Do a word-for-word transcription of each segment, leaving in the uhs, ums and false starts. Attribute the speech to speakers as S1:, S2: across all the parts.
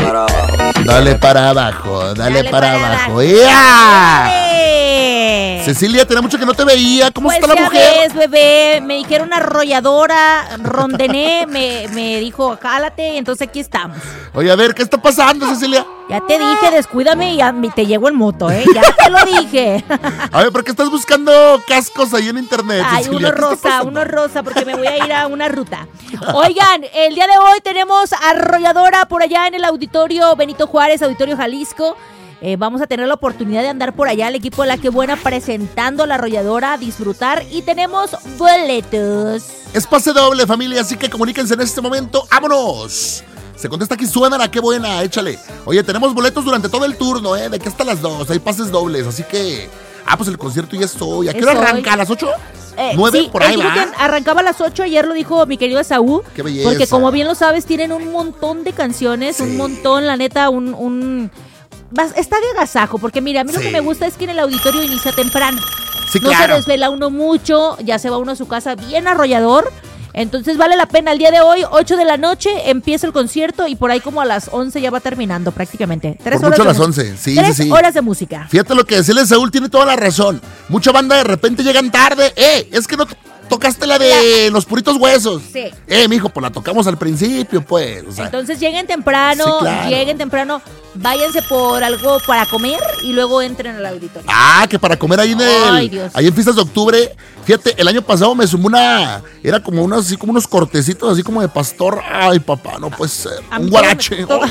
S1: para abajo.
S2: Dale para abajo, dale,
S3: Dale
S2: para,
S3: para
S2: abajo.
S3: abajo.
S2: ¡Ya!
S3: ¡Eh!
S2: Cecilia, tenía mucho que no te veía. ¿Cómo
S3: Pues
S2: está la
S3: ya
S2: mujer?
S3: ves, bebé, me dijeron arrolladora, rondené, me, me dijo, cálate, y entonces aquí estamos.
S2: Oye, a ver, ¿qué está pasando, Cecilia?
S3: Ya te dije, descuídame y ya me- te llego en moto, ¿eh? Ya te lo dije.
S2: A ver, ¿por qué estás buscando cascos ahí en internet,
S3: Ay,
S2: Cecilia?
S3: uno
S2: ¿Qué está
S3: rosa,
S2: pasando?
S3: uno rosa, porque me voy a ir a una ruta. Oigan, el día de hoy tenemos arrolladora por allá en el auditorio Benito Juárez, Auditorio Jalisco. Eh, vamos a tener la oportunidad de andar por allá, el equipo de La Que Buena presentando la arrolladora, a disfrutar, y tenemos boletos.
S2: Es pase doble, familia, así que comuníquense en este momento. ¡Vámonos! Se contesta aquí, suena La Que Buena, échale. Oye, tenemos boletos durante todo el turno, ¿eh? De aquí hasta las dos, hay pases dobles, así que... Ah, pues el concierto ya es hoy. ¿A qué
S3: Es
S2: hora
S3: hoy.
S2: arranca? ¿A las ocho?
S3: Eh,
S2: ¿Nueve?
S3: sí,
S2: Por ahí
S3: él dijo
S2: va.
S3: que arrancaba a las ocho, ayer lo dijo mi querido Esaú.
S2: Qué belleza.
S3: Porque como bien lo sabes, tienen un montón de canciones,
S2: Sí.
S3: un montón, la neta, un... un... vas- Está de agasajo, porque mira, a mí lo
S2: Sí.
S3: que me gusta es que en el auditorio inicia temprano.
S2: Sí,
S3: No
S2: claro.
S3: se desvela uno mucho, ya se va uno a su casa bien arrollador. Entonces vale la pena. El día de hoy, ocho de la noche, empieza el concierto y por ahí como a las once ya va terminando prácticamente. Tres
S2: Por
S3: horas
S2: mucho
S3: de
S2: a las
S3: mu-
S2: once, sí,
S3: Tres
S2: sí, sí.
S3: horas de música.
S2: Fíjate lo que decirle Saúl, tiene toda la razón. Mucha banda de repente llegan tarde. ¡Eh! Es que no t- tocaste la de los puritos huesos.
S3: Sí.
S2: Eh, mijo, pues la tocamos al principio, pues. O sea,
S3: Entonces lleguen temprano,
S2: Sí, claro.
S3: lleguen temprano, váyanse por algo para comer y luego entren al auditorio.
S2: ah, que para comer ahí en
S3: Ay,
S2: el,
S3: Dios.
S2: ahí en fiestas de octubre. Fíjate, el año pasado me sumó una, era como unos, así como unos cortecitos, así como de pastor. Ay, papá, no puede ser.
S3: A mí
S2: Un
S3: todo me-
S2: guarache.
S3: todo-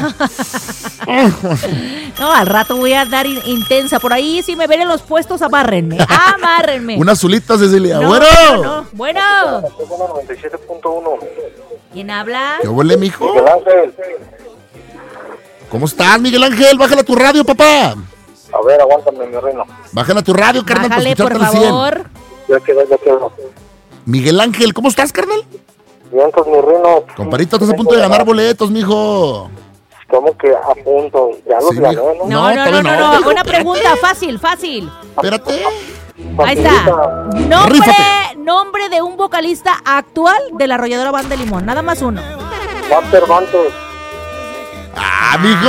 S3: No, al rato voy a dar in- intensa. Por ahí, si me ven en los puestos, amárrenme. Amárrenme.
S2: Una azulita, Cecilia.
S3: No,
S2: bueno.
S3: no, no. Bueno.
S4: noventa y siete punto uno.
S3: ¿Quién habla?
S2: ¿Qué huele, mijo?
S4: Miguel Ángel.
S2: ¿Cómo estás, Miguel Ángel? Bájala a tu radio, papá.
S4: A ver, aguántame, mi reino.
S2: Bájala a tu radio, carnal, para
S3: Bájale, por
S2: escucharte al cien.
S3: favor.
S4: Ya quedó, ya quedó.
S2: Miguel Ángel, ¿cómo estás, carnal?
S4: Bien, pues, mi reino.
S2: Comparito, estás a punto de ganar boletos, mijo.
S4: ¿Cómo que a punto? Ya los
S2: Sí,
S4: gané,
S2: mijo.
S4: ¿no?
S3: No, no, no,
S2: todavía
S3: no,
S2: no,
S3: no.
S2: mijo,
S3: Una pregunta fácil, fácil.
S2: Espérate.
S3: Ahí está. Nombre,
S2: Rífate.
S3: nombre de un vocalista actual de la arrolladora Banda Limón. Nada más uno.
S4: Juan Cervantes.
S2: ¡Ah, mijo!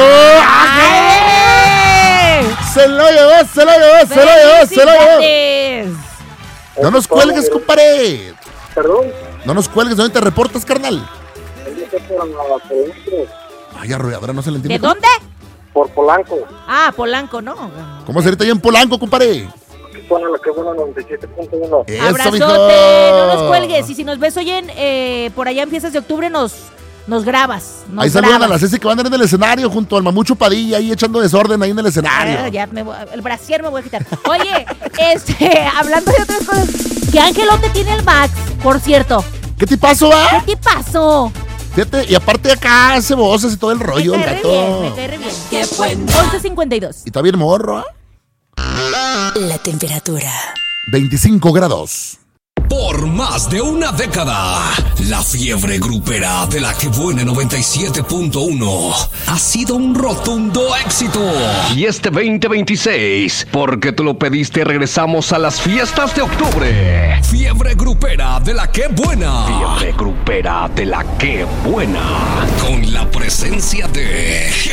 S2: ¡Ay! Se lo llevó, se lo llevó, se lo llevó, se lo llevó.
S3: ¡Felicidades!
S2: No nos cuelgues, compadre.
S4: Perdón.
S2: No nos cuelgues, ¿dónde te reportas, carnal?
S4: Por,
S2: Ay, arrolladora, no se le
S3: ¿De
S2: entiende.
S3: dónde?
S4: por Polanco.
S3: Ah, Polanco, ¿no?
S2: ¿Cómo se ahorita ahí en Polanco, compadre?
S4: Bueno, la que buena noventa y siete punto uno.
S2: Eso,
S3: Abrazote,
S2: mijo.
S3: no nos cuelgues. Y si nos ves hoy en, eh, por allá en fiestas de octubre, nos, nos grabas. Nos
S2: Ahí saludan a
S3: grabas.
S2: la Ceci que van a andar en el escenario junto al Mamucho Padilla ahí echando desorden ahí en el escenario.
S3: Ah, ya me voy- el brasier me voy a quitar. Oye, este, hablando de otras cosas, ¿qué angelote tiene el Max? Por cierto,
S2: ¿Qué te pasó, ah?
S3: ¿qué te pasó?
S2: Fíjate, y aparte acá hace voces y todo el rollo,
S3: me
S2: el
S3: cae re
S2: gato.
S3: bien, me cae re bien. once cincuenta y dos.
S2: Y está bien morro, ¿ah?
S5: La temperatura.
S2: veinticinco grados.
S6: Por más de una década, la fiebre grupera de La Que Buena noventa y siete punto uno ha sido un rotundo éxito. Y este veinte veintiséis, porque tú lo pediste, regresamos a las fiestas de octubre. Fiebre grupera de La Que Buena. Fiebre grupera de La Que Buena. Con la presencia de